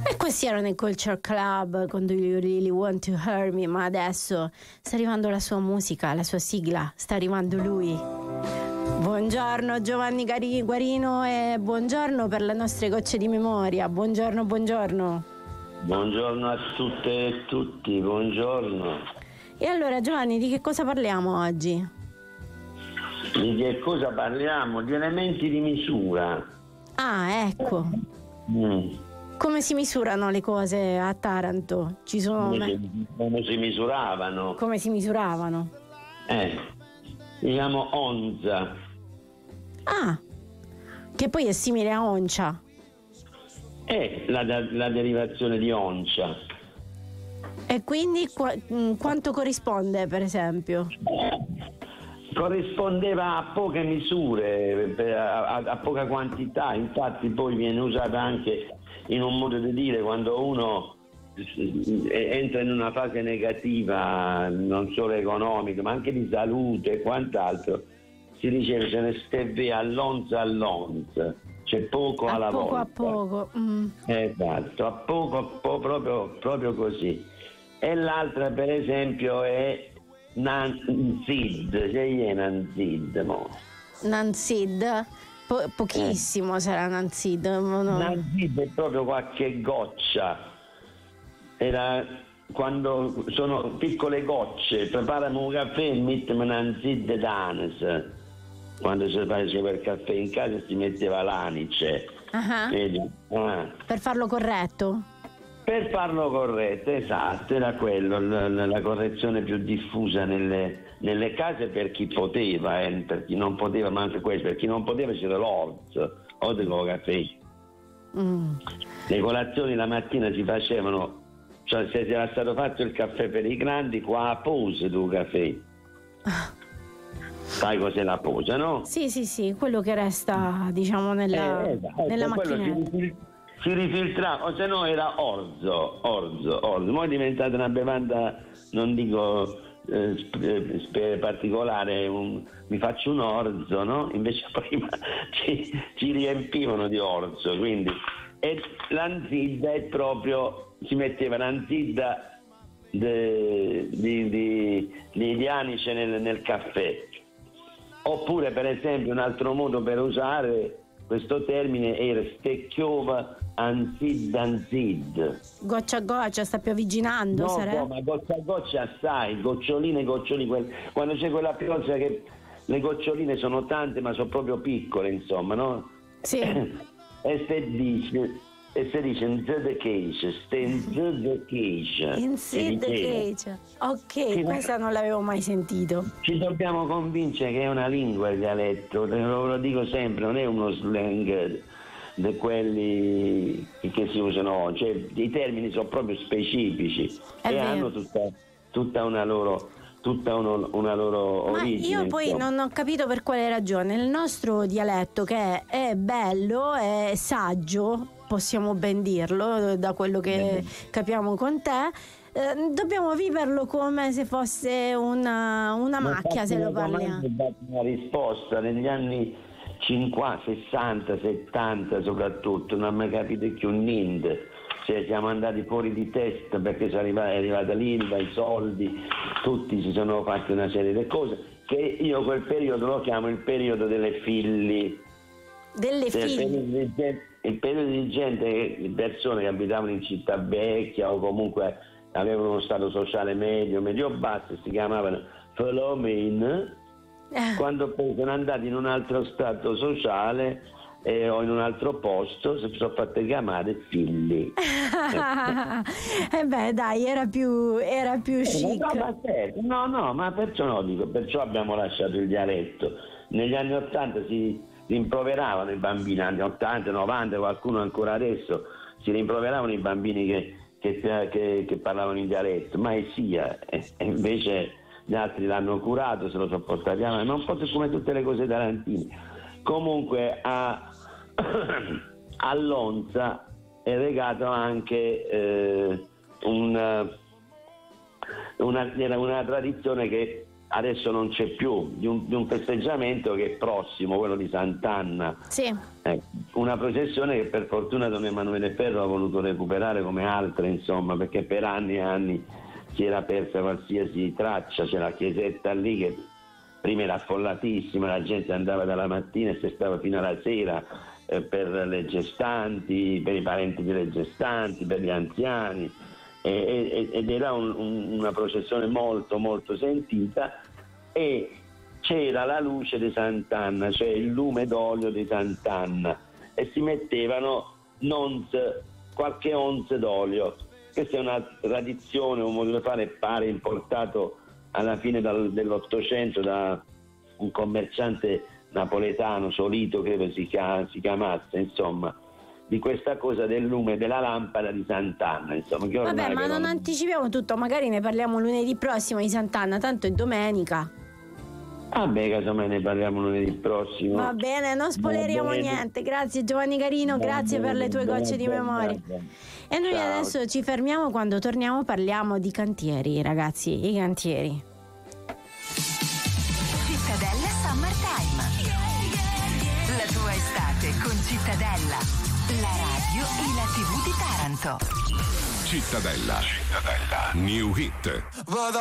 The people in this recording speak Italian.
E questi erano i Culture Club con Do You Really Want to Hurt Me, ma adesso sta arrivando la sua musica, la sua sigla, sta arrivando lui. Buongiorno Giovanni Guarino e buongiorno per le nostre gocce di memoria. Buongiorno. Buongiorno a tutte e tutti, buongiorno. E allora Giovanni, di che cosa parliamo oggi? Di che cosa parliamo? Di elementi di misura. Ah, ecco. Come si misurano le cose a Taranto? Ci sono Come si misuravano? Come si misuravano? Diciamo onza. Ah, che poi è simile a oncia. È la derivazione di oncia. E quindi quanto corrisponde, per esempio? Corrispondeva a poche misure, a poca quantità, infatti poi viene usata anche in un modo di dire quando uno entra in una fase negativa, non solo economica, ma anche di salute e quant'altro, si dice se ne steve all'onza, c'è poco alla volta. A poco. Esatto, a poco, proprio così. E l'altra per esempio è Nanzid, c'è Nanzid, mo? Nanzid? Pochissimo sarà Nanzid. No. Nanzid è proprio qualche goccia. Era quando sono piccole gocce, preparano un caffè e mettono Nanzid danes. Quando si faceva il caffè in casa si metteva l'anice. Vedi? Per farlo corretto? Per farlo corretto, esatto, era quello, la correzione più diffusa nelle case per chi poteva, per chi non poteva, ma anche questo, per chi non poteva c'era l'orzo o del caffè. Le colazioni la mattina si facevano, cioè se era stato fatto il caffè per i grandi, qua a pose del caffè. Sai cos'è la posa, no? Sì, quello che resta, diciamo, nella macchinetta. Si rifiltrava, o se no era orzo. Ora è diventata una bevanda, non dico particolare, mi faccio un orzo, no? Invece prima ci riempivano di orzo, quindi. E l'anzidda è proprio, si metteva l'anzidda di anice nel caffè. Oppure per esempio un altro modo per usare questo termine era stecchiova anzid. Goccia a goccia, sta piovigginando, no, sarebbe? No, ma goccia a goccia assai, goccioline, quando c'è quella pioggia che le goccioline sono tante ma sono proprio piccole, insomma, no? Sì. E si dice in the cage, ok, sì, questa non l'avevo mai sentito. Ci dobbiamo convincere che è una lingua il dialetto, lo dico sempre, non è uno slang di quelli che si usano oggi, cioè, i termini sono proprio specifici hanno tutta una loro origine. Io poi non ho capito per quale ragione il nostro dialetto, che è bello, è saggio, possiamo ben dirlo da quello che capiamo con te, dobbiamo viverlo come se fosse una macchia, se lo parliamo. Una risposta negli anni 50, 60, 70 soprattutto, non ho mai capito più niente. Cioè, siamo andati fuori di testa perché è arrivata l'Ilva, i soldi, tutti si sono fatti una serie di cose che io quel periodo lo chiamo il periodo delle filli. Il periodo di gente, di persone che abitavano in città vecchia o comunque avevano uno stato sociale medio basso, si chiamavano felomen, quando poi sono andati in un altro stato sociale o in un altro posto si sono fatte chiamare figli. Dai, era più chic. No, ma perciò abbiamo lasciato il dialetto. Negli anni 80 si rimproveravano i bambini, anni 80, 90, qualcuno ancora adesso si rimproveravano i bambini che parlavano in dialetto, mai sia, e invece gli altri l'hanno curato, se lo sono portati avanti, ma un po' come tutte le cose tarantine. Comunque all'onza è legato anche una tradizione che adesso non c'è più, di un festeggiamento che è prossimo, quello di Sant'Anna. Sì. Una processione che per fortuna Don Emanuele Ferro ha voluto recuperare come altre, insomma, perché per anni e anni si era persa qualsiasi traccia. C'è la chiesetta lì che prima era affollatissima, la gente andava dalla mattina e si stava fino alla sera per le gestanti, per i parenti delle gestanti, per gli anziani, ed era una processione molto molto sentita, e c'era la luce di Sant'Anna, cioè il lume d'olio di Sant'Anna, e si mettevano qualche onze d'olio. Questa è una tradizione, un modo di fare, pare importato alla fine dell'Ottocento da un commerciante napoletano, Solito credo si chiamasse, insomma, di questa cosa del lume della lampada di Sant'Anna, insomma. Che vabbè, ma non anticipiamo tutto, magari ne parliamo lunedì prossimo di Sant'Anna, tanto è domenica. Vabbè, casomai ne parliamo lunedì prossimo. Va bene, non spoileriamo niente. Grazie Giovanni Carino, grazie per le tue gocce di memoria. E noi adesso ci fermiamo, quando torniamo parliamo di cantieri, ragazzi, i cantieri. Cittadella Summertime. La tua estate con Cittadella, la radio e la TV di Taranto. Cittadella. New Hit.